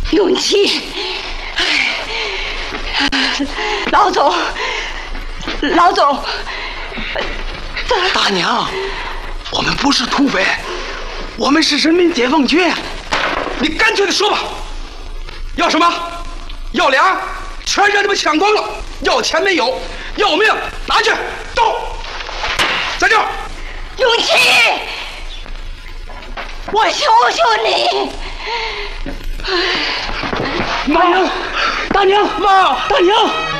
永琪，老总，老总， 大娘，我们不是土匪，我们是人民解放军。你干脆的说吧，要什么？要粮，全让你们抢光了；要钱没有，要命拿去，走！站住！ 永琪，我求求你！ 大娘，大娘，妈，大娘。